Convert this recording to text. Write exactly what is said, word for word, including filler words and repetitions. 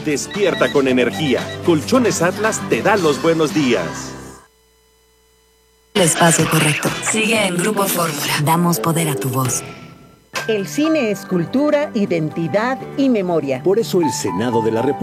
Despierta con energía. Colchones Atlas te da los buenos días. El espacio correcto. Sigue en Grupo Fórmula. Damos poder a tu voz. El cine es cultura, identidad y memoria. Por eso el Senado de la República